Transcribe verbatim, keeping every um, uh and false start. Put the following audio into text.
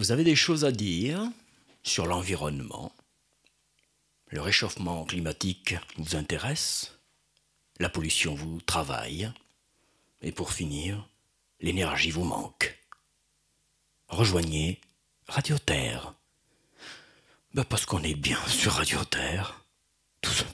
Vous avez des choses à dire sur l'environnement. Le réchauffement climatique vous intéresse. La pollution vous travaille. Et pour finir, l'énergie vous manque. Rejoignez Radio Terre. Ben parce qu'on est bien sur Radio Terre. Tout simplement.